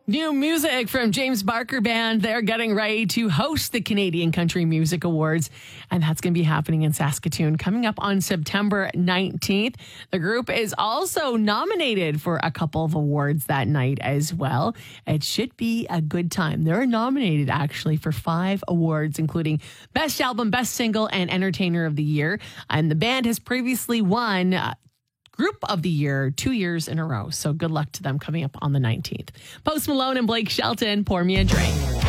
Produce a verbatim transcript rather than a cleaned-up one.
New music from James Barker Band. They're getting ready to host the Canadian Country Music Awards, and that's going to be happening in Saskatoon coming up on September nineteenth. The group is also nominated for a couple of awards that night as well. It should be a good time. They're nominated actually for five awards, including Best Album, Best Single, and Entertainer of the Year. And the band has previously won uh, Group of the Year two years in a row. So good luck to them coming up on the nineteenth. Post Malone and Blake Shelton, Pour Me a Drink.